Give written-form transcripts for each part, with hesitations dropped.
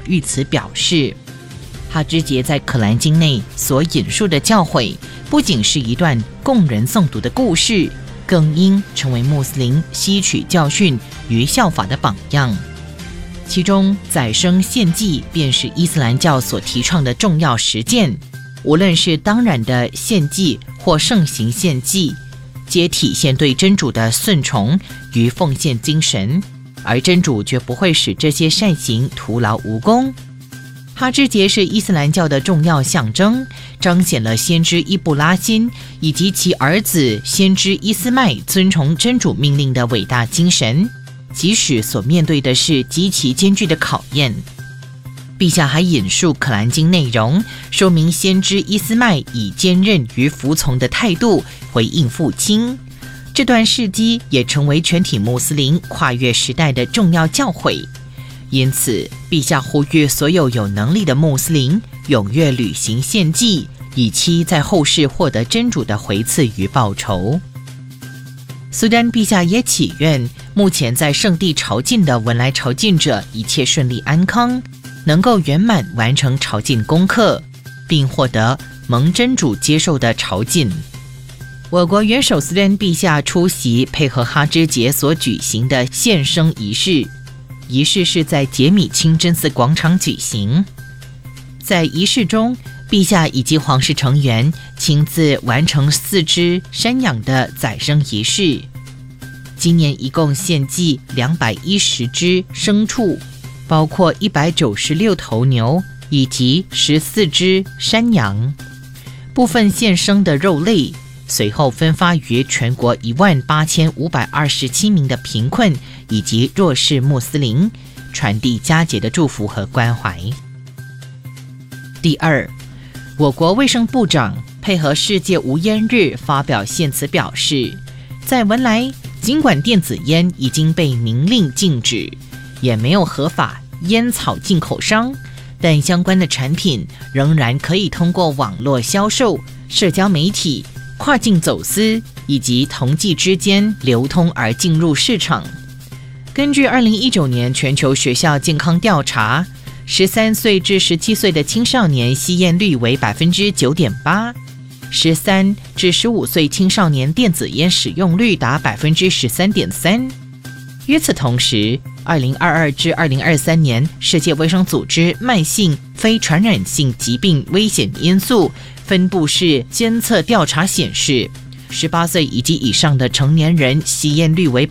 喻词表示，哈芝杰在《可兰经》内所引述的教诲，不仅是一段供人诵读的故事，更应成为穆斯林吸取教训与效法的榜样。其中，宰牲献祭便是伊斯兰教所提倡的重要实践，无论是当然的献祭或盛行献祭，皆体现对真主的顺从与奉献精神，而真主绝不会使这些善行徒劳无功。哈芝节是伊斯兰教的重要象征，彰显了先知伊布拉辛以及其儿子先知伊斯迈遵从真主命令的伟大精神，即使所面对的是极其艰巨的考验。陛下还引述可兰经内容，说明先知伊斯迈以坚韧与服从的态度回应父亲。这段事迹也成为全体穆斯林跨越时代的重要教诲。因此，陛下呼吁所有有能力的穆斯林踊跃履行献祭，以期在后世获得真主的回赐与报酬。苏丹陛下也祈愿目前在圣地朝觐的文莱朝觐者一切顺利安康，能够圆满完成朝觐功课，并获得蒙真主接受的朝觐。我国元首苏丹陛下出席配合哈芝节所举行的献牲仪式，仪式是在杰米清真寺广场举行。在仪式中，陛下以及皇室成员亲自完成4只山羊的宰牲仪式。今年一共献祭210只牲畜，包括196头牛以及14只山羊。部分献牲的肉类随后分发于全国18527名的贫困以及弱势穆斯林，传递佳节的祝福和关怀。第二，我国卫生部长配合世界无烟日发表献词表示，在文莱，尽管电子烟已经被明令禁止，也没有合法烟草进口商，但相关的产品仍然可以通过网络销售、社交媒体、跨境走私以及同济之间流通而进入市场。根据2019年全球学校健康调查，13岁至17岁的青少年吸烟率为 9.8%， 13至15岁青少年电子烟使用率达 13.3%。 与此同时，2022至2023年世界卫生组织慢性非传染性疾病危险因素分布式监测调查显示，18岁以及以上的成年人吸烟率为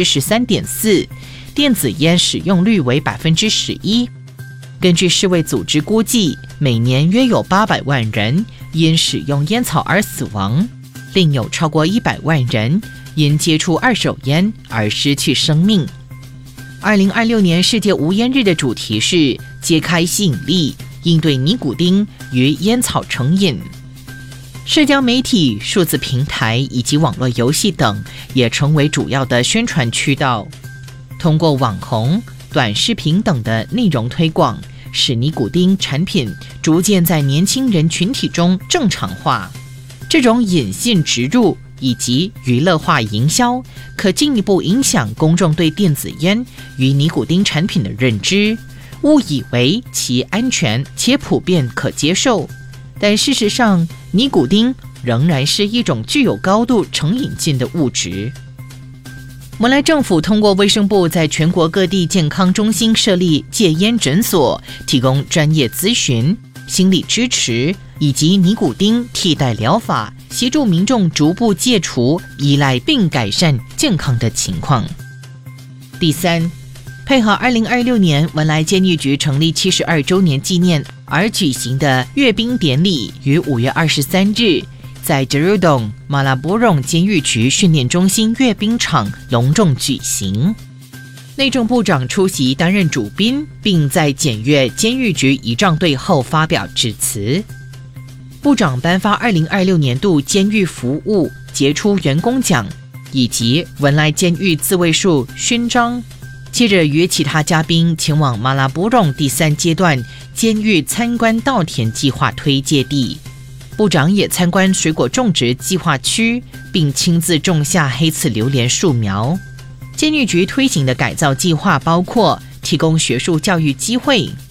13.4%， 电子烟使用率为 11%。 根据世卫组织估计，每年约有800万人因使用烟草而死亡，另有超过100万人因接触二手烟而失去生命。2026年世界无烟日的主题是揭开吸引力，应对尼古丁与烟草成瘾。社交媒体、数字平台以及网络游戏等也成为主要的宣传渠道，通过网红、短视频等的内容推广，使尼古丁产品逐渐在年轻人群体中正常化。这种隐性植入以及娱乐化营销，可进一步影响公众对电子烟与尼古丁产品的认知，误以为其安全且普遍可接受。但事实上，尼古丁仍然是一种具有高度成瘾性的物质。文莱政府通过卫生部在全国各地健康中心设立戒烟诊所，提供专业咨询、心理支持以及尼古丁替代疗法，协助民众逐步戒除依赖并改善健康的情况。第三，配合2026年文莱监狱局成立72周年纪念而举行的阅兵典礼，于5月23日在 Jerudong 马拉布隆监狱局训练中心阅兵场隆重举行。内政部长出席担任主宾，并在检阅监狱局仪仗队后发表致辞。部长颁发2026年度监狱服务杰出员工奖以及文莱监狱自卫术勋章，接着与其他嘉宾前往马拉布隆第3阶段监狱参观稻田计划推介地。部长也参观水果种植计划区，并亲自种下黑刺榴莲树苗。监狱局推行的改造计划包括提供学术教育机会、